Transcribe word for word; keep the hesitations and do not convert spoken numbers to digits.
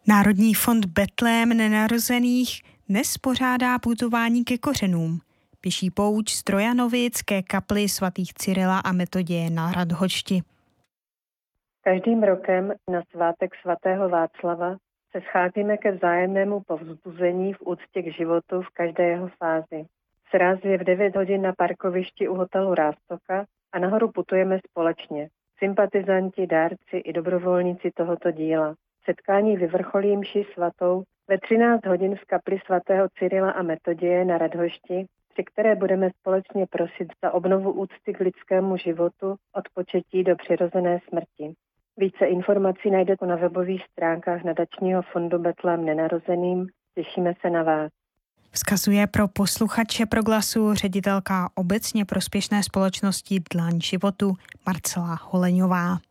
Národní fond Betlém nenarozených dnes pořádá putování ke kořenům. Pěší pouť z Trojanovic ke kapli svatých Cyrila a Metoděje na Radhošti. Každým rokem na svátek svatého Václava se scházíme ke vzájemnému povzbuzení v úctě k životu v každé jeho fázi. Sraz je v devět hodin na parkovišti u hotelu Rástoka a nahoru putujeme společně. Sympatizanti, dárci i dobrovolníci tohoto díla. Setkání vyvrcholí mši svatou ve třináct hodin v kapli svatého Cyrila a Metoděje na Radhošti, při které budeme společně prosit za obnovu úcty k lidskému životu od početí do přirozené smrti. Více informací najdete na webových stránkách nadačního fondu Betlém nenarozeným. Těšíme se na vás. Vzkazuje pro posluchače Proglasu ředitelka obecně prospěšné společnosti Dlaň životu Marcela Holeňová.